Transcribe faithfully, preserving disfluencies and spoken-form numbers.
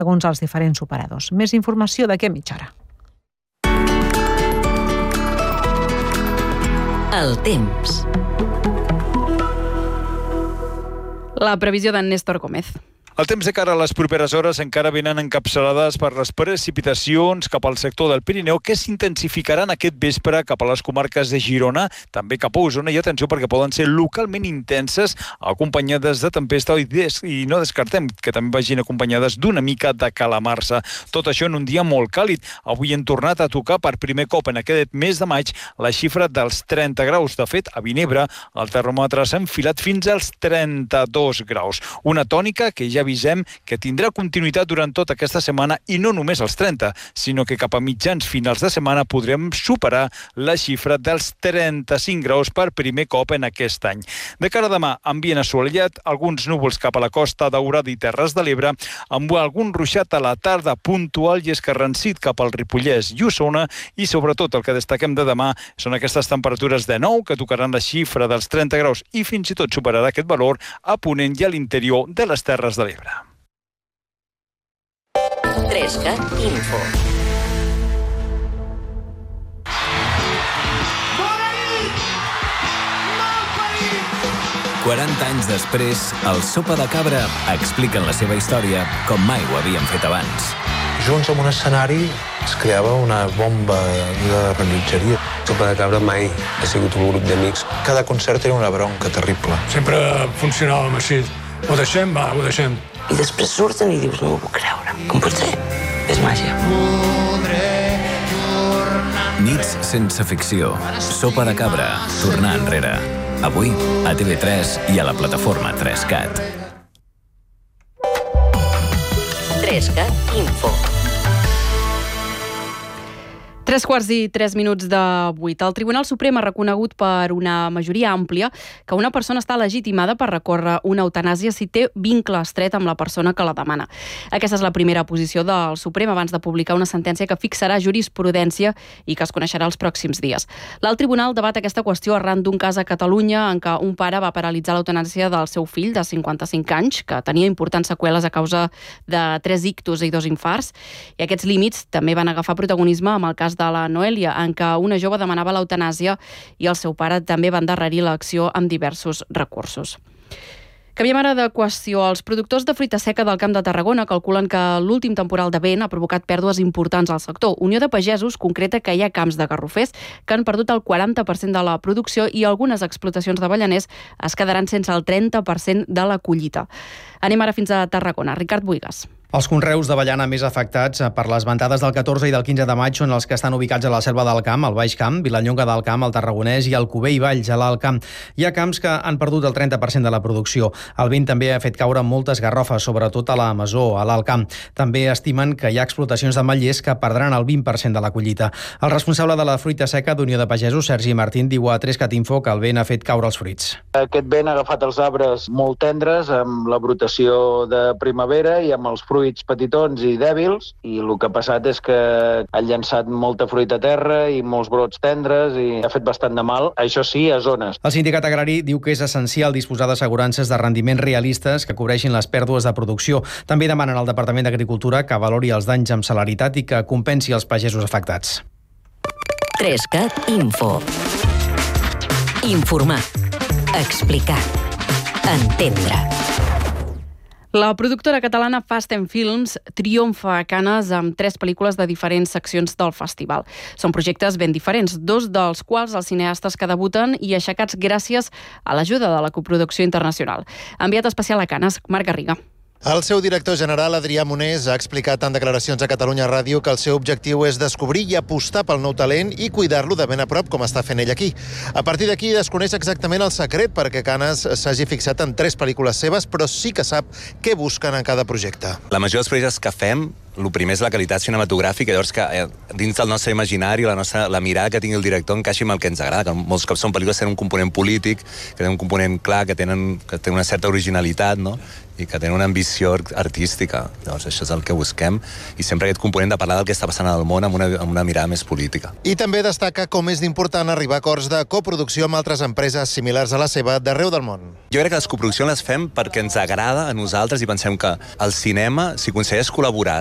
segons els diferents operadors. Més informació d'aquí a mitja hora. El temps. La previsió d'en Néstor Gómez. El temps de cara a les properes hores encara venen encapçalades per les precipitacions cap al sector del Pirineu que s'intensificaran aquest vespre cap a les comarques de Girona, també cap a Osona, i atenció perquè poden ser localment intenses, acompanyades de tempesta i, des, i no descartem que també vagin acompanyades d'una mica de calamarsa. Tot això en un dia molt càlid. Avui hem tornat a tocar per primer cop en aquest mes de maig la xifra dels trenta graus. De fet, a Vinebre el termòmetre s'ha enfilat fins als trenta-dos graus. Una tònica que ja avisem que tindrà continuïtat durant tota aquesta setmana i no només els trenta, sinó que cap a mitjans finals de setmana podrem superar la xifra dels trenta-cinc graus per primer cop en aquest any. De cara a demà, ambient assolellat, alguns núvols cap a la costa Daurada i Terres de l'Ebre, amb algun ruixat a la tarda puntual i escarransit cap al Ripollès i Osona, i sobretot el que destaquem de demà són aquestes temperatures de nou que tocaran la xifra dels trenta graus i fins i tot superarà aquest valor a Ponent i a l'interior de les Terres de l'Ebre. Trescat Info. quaranta anys després, el Sopa de Cabra expliquen la seva història com mai ho havien fet abans. Junts en un escenari es creava una bomba de rellotgeria. Sopa de Cabra mai ha sigut un grup d'amics. Cada concert era una bronca terrible. Sempre funcionàvem així. Ho deixem, va, ho deixem. I després surten i dius, no ho puc creure. Com pot ser? És màgia. Nits sense ficció. Sopa de Cabra. Tornar enrere. Avui a T V tres i a la plataforma tres cat. Trescat Info. Tres quarts i tres minuts de vuit. El Tribunal Suprem ha reconegut per una majoria àmplia que una persona està legitimada per recórrer una eutanàsia si té vincle estret amb la persona que la demana. Aquesta és la primera posició del Suprem abans de publicar una sentència que fixarà jurisprudència i que es coneixerà els pròxims dies. L'alt tribunal debat aquesta qüestió arran d'un cas a Catalunya en què un pare va paralitzar l'eutanàsia del seu fill de cinquanta-cinc anys, que tenia importants seqüeles a causa de tres ictus i dos infarts, i aquests límits també van agafar protagonisme amb el cas de la Noèlia, en què una jove demanava l'eutanàsia i el seu pare també va endarrerir l'acció amb diversos recursos. Canviem ara de qüestió. Els productors de fruita seca del Camp de Tarragona calculen que l'últim temporal de vent ha provocat pèrdues importants al sector. Unió de Pagesos concreta que hi ha camps de garrofers que han perdut el quaranta per cent de la producció i algunes explotacions d'avellaners es quedaran sense el trenta per cent de la collita. Anem ara fins a Tarragona. Ricard Buigas. Els conreus d'avellana més afectats per les ventades del catorze i del quinze de maig són els que estan ubicats a la Selva del Camp, al Baix Camp, Vilallonga del Camp, el Tarragonès i el Alcover i Valls, a l'Alt Camp. Hi ha camps que han perdut el trenta per cent de la producció. El vent també ha fet caure moltes garrofes, sobretot a la Masó, a l'Alt Camp. També estimen que hi ha explotacions d'ametllers que perdran el vint per cent de la collita. El responsable de la fruita seca d'Unió de Pagesos, Sergi Martín, diu a Trescat Info que el vent ha fet caure els fruits. Aquest vent ha agafat els arbres molt tendres amb la brotació de primavera i amb els fruits petitons i dèbils, i el que ha passat és que ha llançat molta fruita a terra i molts brots tendres i ha fet bastant de mal, això sí, a zones. El sindicat agrari diu que és essencial disposar d'assegurances de rendiments realistes que cobreixin les pèrdues de producció. També demanen al Departament d'Agricultura que valori els danys amb celeritat i que compensi els pagesos afectats. Trescat Info. Informar. Explicar. Entendre. La productora catalana Fast and Films triomfa a Canes amb tres pel·lícules de diferents seccions del festival. Són projectes ben diferents, dos dels quals els cineastes que debuten i aixecats gràcies a l'ajuda de la coproducció internacional. Enviat especial a Canes, Marc Garriga. El seu director general, Adrià Monés, ha explicat en declaracions a Catalunya Ràdio que el seu objectiu és descobrir i apostar pel nou talent i cuidar-lo de ben a prop, com està fent ell aquí. A partir d'aquí desconeix exactament el secret perquè Canes s'hagi fixat en tres pel·lícules seves, però sí que sap què busquen en cada projecte. La major dels projectes que fem el primer és la qualitat cinematogràfica, llavors que eh, dins del nostre imaginari, la, nostra, la mirada que tingui el director encaixi amb el que ens agrada, que molts cops són pel·lícules que tenen un component polític, que tenen un component clar, que tenen, que tenen una certa originalitat, no? I que tenen una ambició artística. Llavors això és el que busquem, i sempre aquest component de parlar del que està passant al món amb una, amb una mirada més política. I també destaca com és d'important arribar a acords de coproducció amb altres empreses similars a la seva d'arreu del món. Jo crec que les coproduccions les fem perquè ens agrada a nosaltres i pensem que el cinema, si aconsegueix col·laborar